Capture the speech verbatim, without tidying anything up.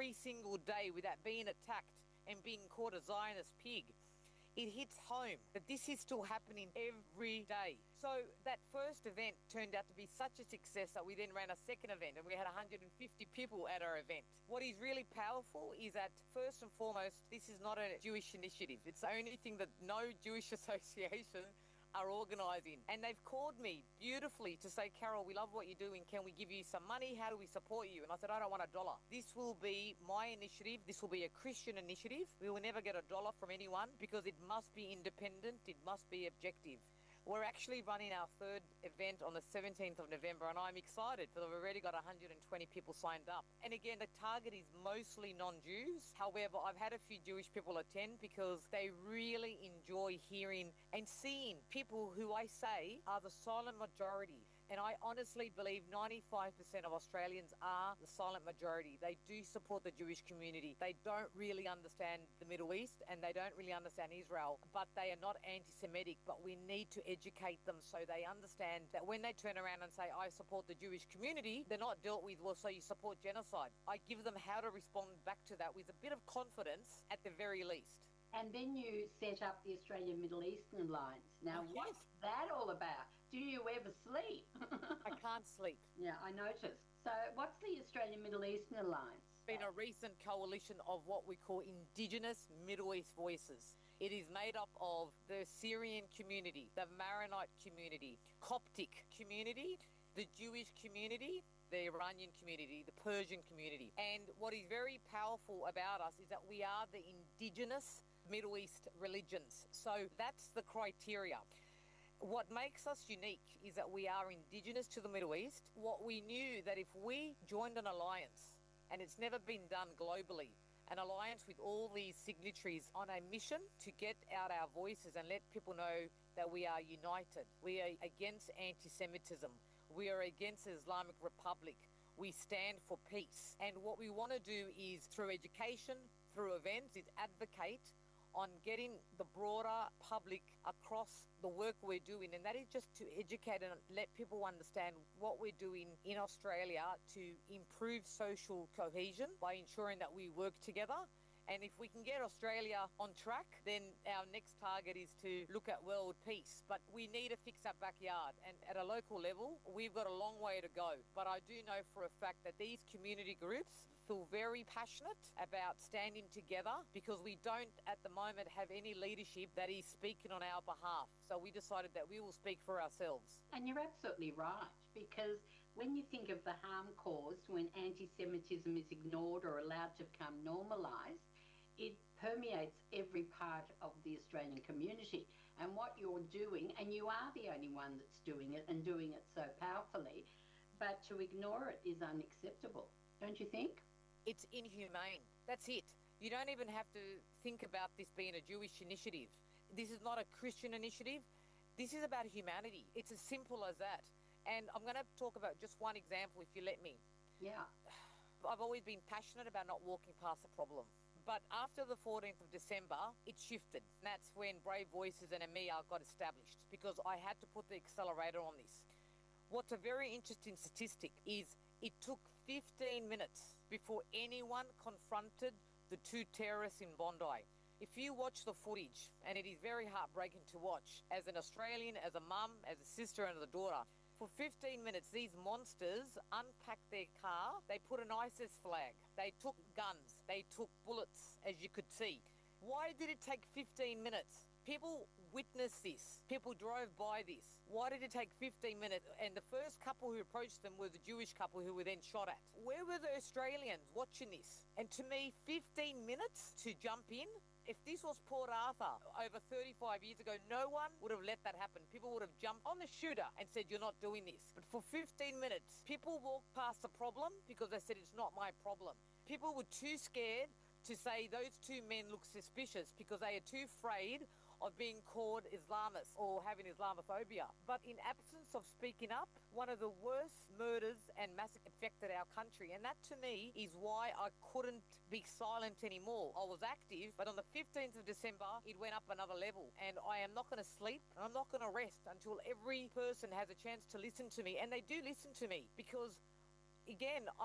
every single day without being attacked and being called a Zionist pig, it hits home that this is still happening every day. So that first event turned out to be such a success that we then ran a second event and we had one hundred fifty people at our event. What is really powerful is that first and foremost, this is not a Jewish initiative. It's the only thing that no Jewish association are organising. And they've called me beautifully to say, Carol, we love what you're doing. Can we give you some money? How do we support you? And I said, I don't want a dollar. This will be my initiative. This will be a Christian initiative. We will never get a dollar from anyone because it must be independent. It must be objective. We're actually running our third event on the seventeenth of November, and I'm excited because I've already got one hundred twenty people signed up. And again, the target is mostly non-Jews. However, I've had a few Jewish people attend because they really enjoy hearing and seeing people who I say are the silent majority. And I honestly believe ninety-five percent of Australians are the silent majority. They do support the Jewish community. They don't really understand the Middle East and they don't really understand Israel, but they are not anti-Semitic. But we need to educate them so they understand that when they turn around and say, I support the Jewish community, they're not dealt with, well, so you support genocide. I give them how to respond back to that with a bit of confidence at the very least. And then you set up the Australian Middle Eastern Alliance. Now, Oh, yes. what's that all about? Do you ever sleep? I can't sleep. Yeah, I noticed. So what's the Australian Middle Eastern Alliance? It's been a recent coalition of what we call Indigenous Middle East voices. It is made up of the Syrian community, the Maronite community, Coptic community, the Jewish community, the Iranian community, the Persian community. And what is very powerful about us is that we are the indigenous Middle East religions. So that's the criteria. What makes us unique is that we are indigenous to the Middle East. What we knew that if we joined an alliance, and it's never been done globally, an alliance with all these signatories on a mission to get out our voices and let people know that we are united. We are against anti-Semitism. We are against the Islamic Republic. We stand for peace. And what we want to do is, through education, through events, is advocate on getting the broader public across the work we're doing, and that is just to educate and let people understand what we're doing in Australia to improve social cohesion by ensuring that we work together. And if we can get Australia on track, then our next target is to look at world peace. But we need to fix our backyard. And at a local level, we've got a long way to go. But I do know for a fact that these community groups feel very passionate about standing together because we don't at the moment have any leadership that is speaking on our behalf. So we decided that we will speak for ourselves. And you're absolutely right, because when you think of the harm caused when anti-Semitism is ignored or allowed to become normalised, it permeates every part of the Australian community. And what you're doing, and you are the only one that's doing it and doing it so powerfully, but to ignore it is unacceptable, don't you think? It's inhumane. That's it. You don't even have to think about this being a Jewish initiative. This is not a Christian initiative. This is about humanity. It's as simple as that. And I'm going to talk about just one example, if you let me. Yeah. I've always been passionate about not walking past the problem. But after the fourteenth of December, it shifted. And that's when Brave Voices and EMEA got established, because I had to put the accelerator on this. What's a very interesting statistic is it took fifteen minutes before anyone confronted the two terrorists in Bondi. If you watch the footage, and it is very heartbreaking to watch, as an Australian, as a mum, as a sister and as a daughter, for fifteen minutes, these monsters unpacked their car. They put an ISIS flag. They took guns. They took bullets, as you could see. Why did it take fifteen minutes? People witnessed this. People drove by this. Why did it take fifteen minutes? And the first couple who approached them were the Jewish couple who were then shot at. Where were the Australians watching this? And to me, fifteen minutes to jump in? If this was Port Arthur over thirty-five years ago, no one would have let that happen. People would have jumped on the shooter and said, you're not doing this. But for fifteen minutes, people walked past the problem because they said, it's not my problem. People were too scared to say those two men look suspicious because they are too afraid of being called Islamists or having Islamophobia. But in absence of speaking up, one of the worst murders and massacres affected our country. And that to me is why I couldn't be silent anymore. I was active, but on the fifteenth of December, it went up another level. And I am not going to sleep and I'm not going to rest until every person has a chance to listen to me. And they do listen to me because, again,